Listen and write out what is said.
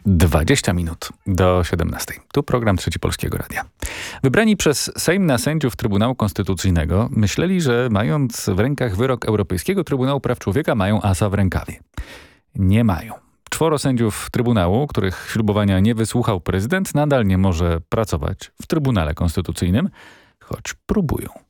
20 minut do 17. Tu program Trzeci Polskiego Radia. Wybrani przez Sejm na sędziów Trybunału Konstytucyjnego myśleli, że mając w rękach wyrok Europejskiego Trybunału Praw Człowieka mają asa w rękawie. Nie mają. 4 sędziów Trybunału, których ślubowania nie wysłuchał prezydent, nadal nie może pracować w Trybunale Konstytucyjnym, choć próbują.